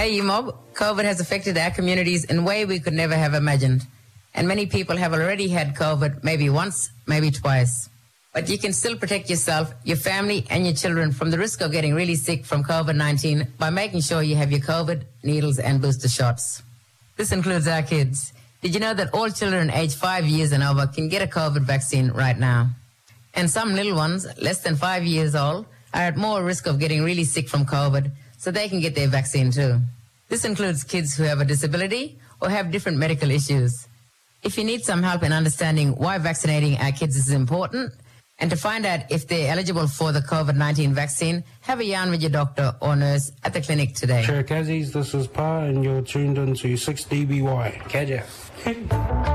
Hey, Mob, COVID has affected our communities in a way we could never have imagined. And many people have already had COVID, maybe once, maybe twice. But you can still protect yourself, your family, and your children from the risk of getting really sick from COVID-19 by making sure you have your COVID, needles, and booster shots. This includes our kids. Did you know that all children aged 5 years and over can get a COVID vaccine right now? And some little ones, less than 5 years old, are at more risk of getting really sick from COVID, so they can get their vaccine too. This includes kids who have a disability or have different medical issues. If you need some help in understanding why vaccinating our kids is important, and to find out if they're eligible for the COVID-19 vaccine, have a yarn with your doctor or nurse at the clinic today. Cherakazis, this is Pa, and you're tuned into 6DBY. Catch ya.